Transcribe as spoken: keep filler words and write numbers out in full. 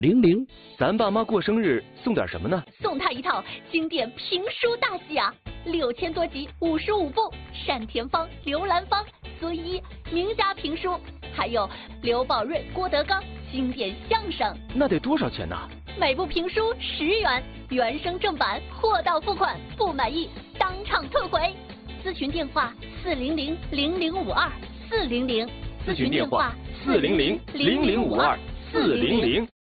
零零， 咱爸妈过生日送点什么呢？ 送他一套经典评书大戏啊，六千多集，五十五部，单田芳、刘兰芳、孙一名家评书，还有刘宝瑞、郭德纲经典相声。 那得多少钱呢？ 每部评书十元，原声正版，货到付款，不满意当场退回。咨询电话：四零零零零五二四零零。 咨询电话：四零零零零五二四零零。